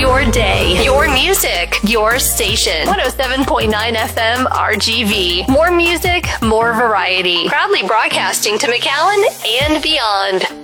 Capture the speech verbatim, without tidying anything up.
your day, your music, your station. one oh seven point nine F M R G V. More music, more variety. Proudly broadcasting to McAllen and beyond.